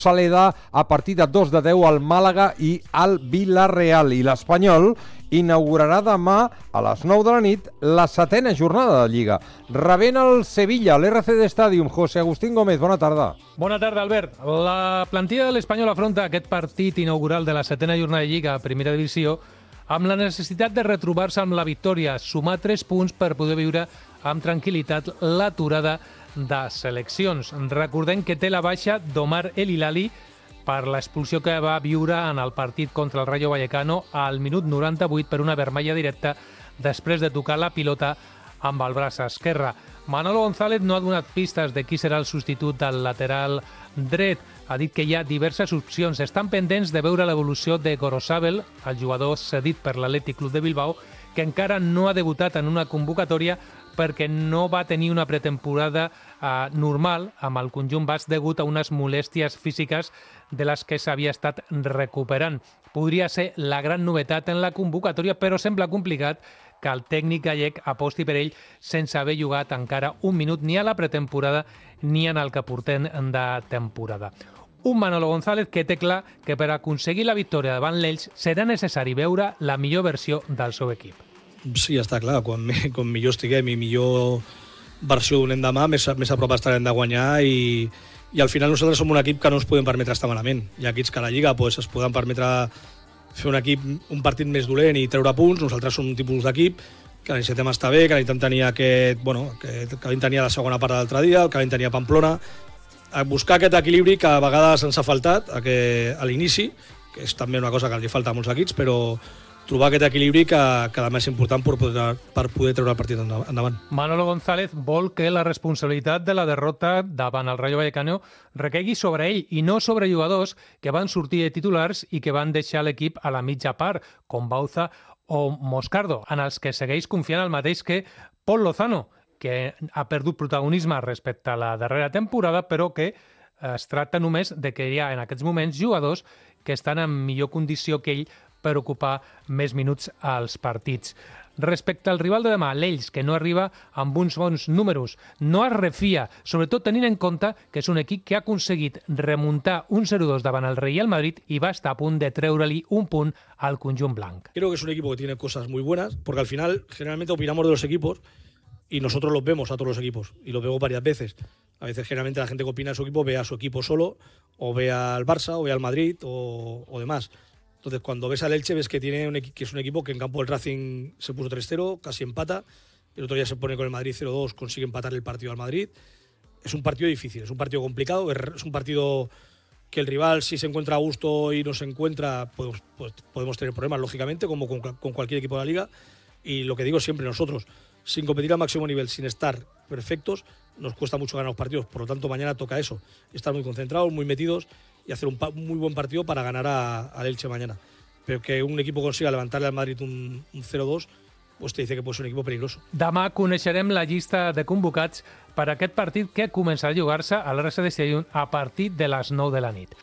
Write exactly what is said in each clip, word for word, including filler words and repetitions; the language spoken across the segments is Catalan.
Saleda a partir de dos de deu al Màlaga i al Villarreal, i l'Espanyol inaugurarà demà a les nou de la nit la setena jornada de Lliga. Rebent el Sevilla, l'R C D Stadium. José Agustín Gómez, bona tarda. Bona tarda, Albert. La plantilla de l'Espanyol afronta aquest partit inaugural de la setena jornada de Lliga a Primera Divisió amb la necessitat de retrobar-se amb la victòria, sumar tres punts per poder viure amb tranquil·litat l'aturada de seleccions. Recordem que té la baixa d'Omar El Hilali per l'expulsió que va viure en el partit contra el Rayo Vallecano al minut noranta-vuit per una vermella directa després de tocar la pilota amb el braç esquerre. Manolo González no ha donat pistes de qui serà el substitut del lateral dret. Ha dit que hi ha diverses opcions. Estan pendents de veure l'evolució de Gorosabel, el jugador cedit per l'Atlètic Club de Bilbao, que encara no ha debutat en una convocatòria perquè no va tenir una pretemporada eh, normal amb el conjunt basc degut a unes molèsties físiques de les que s'havia estat recuperant. Podria ser la gran novetat en la convocatòria, però sembla complicat que el tècnic gallec aposti per ell sense haver jugat encara un minut ni a la pretemporada ni en el que portem de temporada. Un Manolo González que té clar que per aconseguir la victòria davant l'Elx serà necessari veure la millor versió del seu equip. Sí, està clar, quan, quan millor estiguem i millor versió donem demà, més, més a prop estarem de guanyar i, i al final nosaltres som un equip que no ens podem permetre estar malament. Hi ha equips que a la Lliga pues, es poden permetre fer un equip, un partit més dolent i treure punts. Nosaltres som un tipus d'equip que necessitem estar bé, que necessitem tenir aquest, bueno, que, que vam tenir la segona part de l'altre dia, el que vam tenir a Pamplona, a buscar aquest equilibri que a vegades ens ha faltat a, que, a l'inici, que és també una cosa que li falta a molts equips, però trobar aquest equilibri que, que a més és important per poder, per poder treure el partit endavant. Manolo González vol que la responsabilitat de la derrota davant el Rayo Vallecano recaigui sobre ell i no sobre jugadors que van sortir de titulars i que van deixar l'equip a la mitja part, com Bauza o Moscardo, en els que segueix confiant el mateix que Pol Lozano, que ha perdut protagonisme respecte a la darrera temporada, però que es tracta només de que hi ha en aquests moments jugadors que estan en millor condició que ell per ocupar més minuts als partits. Respecte al rival de demà, l'Elx, que no arriba amb uns bons números, no es refia, sobretot tenint en compte que és un equip que ha aconseguit remuntar un cero dos davant el Real Madrid i va estar a punt de treure-li un punt al conjunt blanc. Creo que es un equipo que tiene cosas muy buenas, porque al final generalmente opinamos de los equipos y nosotros los vemos a todos los equipos y los vemos varias veces. A veces generalmente la gente que opina de su equipo ve a su equipo solo, o ve al Barça, o ve al Madrid, o, o demás. Entonces, cuando ves al Elche, ves que, tiene un, que es un equipo que en campo del Racing se puso tres cero, casi empata. El otro día se pone con el Madrid cero dos, consigue empatar el partido al Madrid. Es un partido difícil, es un partido complicado, es un partido que el rival, si se encuentra a gusto y no se encuentra, podemos, pues, podemos tener problemas, lógicamente, como con, con cualquier equipo de la Liga. Y lo que digo siempre, nosotros, sin competir al máximo nivel, sin estar perfectos, nos cuesta mucho ganar los partidos. Por lo tanto, mañana toca eso, estar muy concentrados, muy metidos y hacer un, un muy buen partido para ganar al Elche mañana. Pero que un equipo consiga levantarle al Madrid un, un cero dos, pues te dice que puede ser un equipo peligroso. Demà coneixerem la llista de convocats per a aquest partit que començarà a jugar-se a l'R C D Stadium a partir de les nou de la nit.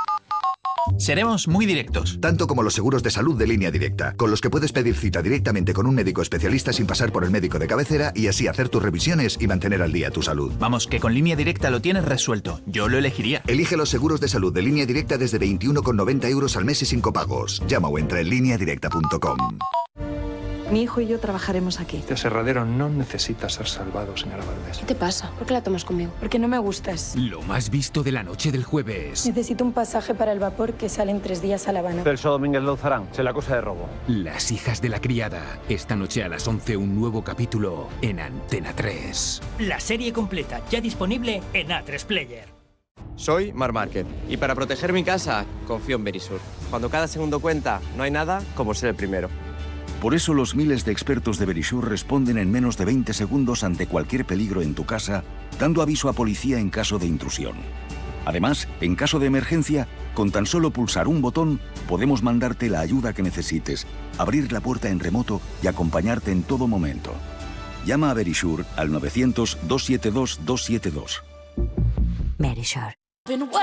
Seremos muy directos. Tanto como los seguros de salud de Línea Directa, con los que puedes pedir cita directamente con un médico especialista sin pasar por el médico de cabecera y así hacer tus revisiones y mantener al día tu salud. Vamos, que con Línea Directa lo tienes resuelto. Yo lo elegiría. Elige los seguros de salud de Línea Directa desde veintiuno con noventa euros al mes y sin copagos. Llama o entra en línea directa punto com. Mi hijo y yo trabajaremos aquí. Este aserradero no necesita ser salvado, señora Valdés. ¿Qué te pasa? ¿Por qué la tomas conmigo? Porque no me gustas. Lo más visto de la noche del jueves. Necesito un pasaje para el vapor que sale en tres días a La Habana. Celso Domínguez Louzarán, se la acusa de robo. Las hijas de la criada. Esta noche a las once un nuevo capítulo en Antena tres. La serie completa ya disponible en A tres Player. Soy Marc Márquez y para proteger mi casa confío en Verisur. Cuando cada segundo cuenta, no hay nada como ser el primero. Por eso los miles de expertos de Verisur responden en menos de veinte segundos ante cualquier peligro en tu casa, dando aviso a policía en caso de intrusión. Además, en caso de emergencia, con tan solo pulsar un botón, podemos mandarte la ayuda que necesites, abrir la puerta en remoto y acompañarte en todo momento. Llama a Verisur al novecientos, dos siete dos, dos siete dos. Verisur.